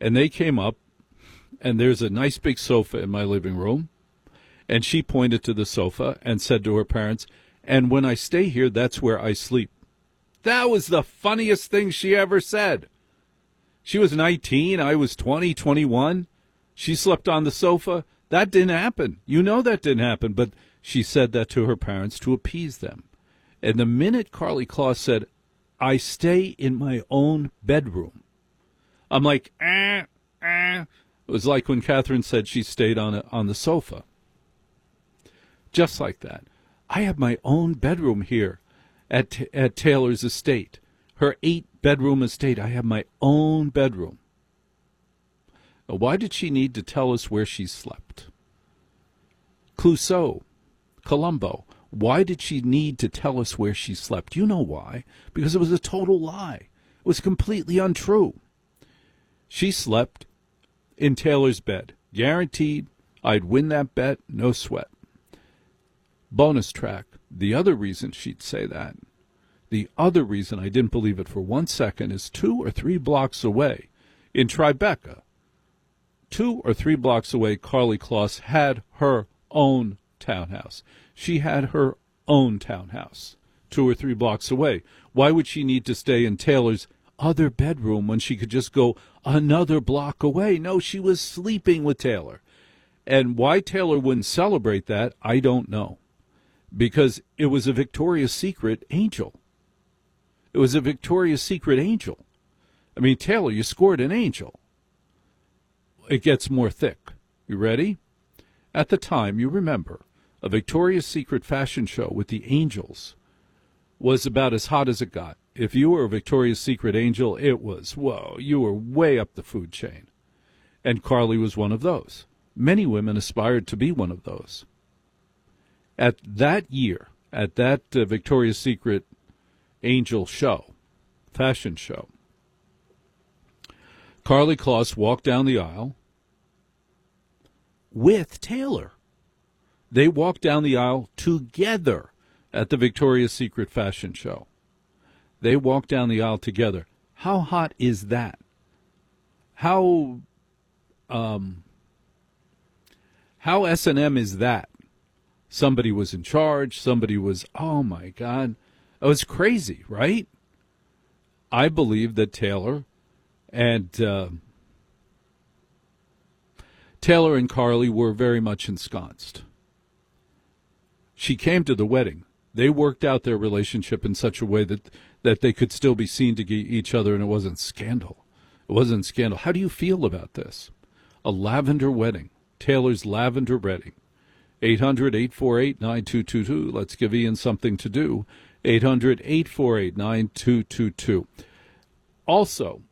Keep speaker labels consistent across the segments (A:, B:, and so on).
A: And they came up, and there's a nice big sofa in my living room. And she pointed to the sofa and said to her parents, and when I stay here, that's where I sleep. That was the funniest thing she ever said. She was 19, I was 20, 21. She slept on the sofa. That didn't happen. You know that didn't happen. But she said that to her parents to appease them. And the minute Karlie Kloss said, I stay in my own bedroom, I'm like, It was like when Catherine said she stayed on the sofa. Just like that. I have my own bedroom here at Taylor's estate. Her 8-bedroom estate. I have my own bedroom. Now, why did she need to tell us where she slept? Clouseau, Columbo. Why did she need to tell us where she slept? You know why. Because it was a total lie. It was completely untrue. She slept in Taylor's bed. Guaranteed I'd win that bet, no sweat. Bonus track. The other reason she'd say that, the other reason I didn't believe it for 1 second, is 2 or 3 blocks away in Tribeca. 2 or 3 blocks away, Karlie Kloss had her own townhouse. She had her own townhouse 2 or 3 blocks away. Why would she need to stay in Taylor's other bedroom when she could just go another block away? No, she was sleeping with Taylor. And why Taylor wouldn't celebrate that, I don't know. Because it was a Victoria's Secret angel. It was a Victoria's Secret angel. I mean, Taylor, you scored an angel. It gets more thick. You ready? At the time, you remember, a Victoria's Secret fashion show with the angels was about as hot as it got. If you were a Victoria's Secret angel, it was, whoa, you were way up the food chain. And Karlie was one of those. Many women aspired to be one of those. At that year, at that Victoria's Secret angel show, fashion show, Karlie Kloss walked down the aisle with Taylor. They walked down the aisle together at the Victoria's Secret fashion show. They walked down the aisle together. How hot is that? How S&M is that? Somebody was in charge. Somebody was, oh, my God. It was crazy, right? I believe that Taylor and Karlie were very much ensconced. She came to the wedding. They worked out their relationship in such a way that they could still be seen to each other, and it wasn't scandal. It wasn't scandal. How do you feel about this? A lavender wedding. Taylor's lavender wedding. 800-848-9222. Let's give Ian something to do. 800-848-9222. Also,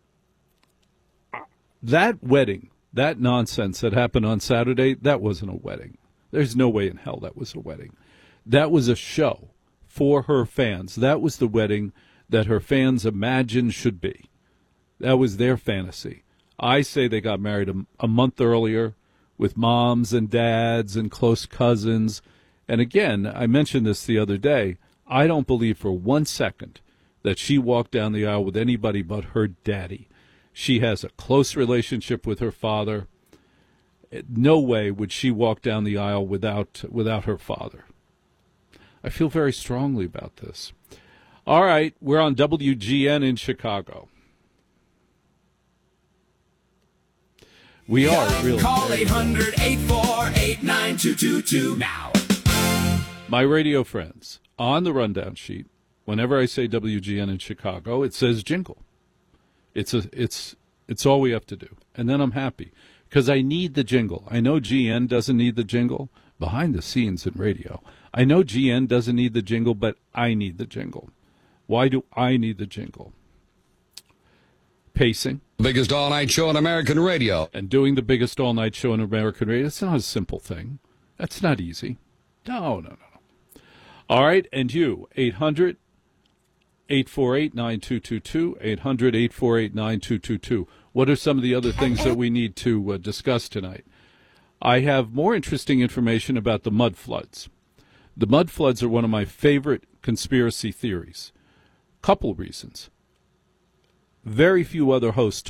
A: that wedding, that nonsense that happened on Saturday, that wasn't a wedding. There's no way in hell that was a wedding. That was a show for her fans. That was the wedding that her fans imagined should be. That was their fantasy. I say they got married a month earlier with moms and dads and close cousins. And again, I mentioned this the other day, I don't believe for 1 second that she walked down the aisle with anybody but her daddy. She has a close relationship with her father. No way would she walk down the aisle without her father. I feel very strongly about this. All right, we're on WGN in Chicago. We are really.
B: Call 800-848-9222 now.
A: My radio friends, on the rundown sheet, whenever I say WGN in Chicago, it says jingle. It's all we have to do. And then I'm happy because I need the jingle. I know GN doesn't need the jingle. Behind the scenes in radio, I know GN doesn't need the jingle, but I need the jingle. Why do I need the jingle? Pacing.
C: Biggest all-night show on American radio.
A: And doing the biggest all-night show on American radio, it's not a simple thing. That's not easy. No. All right, and you, 800-848-9222, 800-848-9222. What are some of the other things that we need to discuss tonight? I have more interesting information about the mud floods. The mud floods are one of my favorite conspiracy theories. Couple reasons. Very few other hosts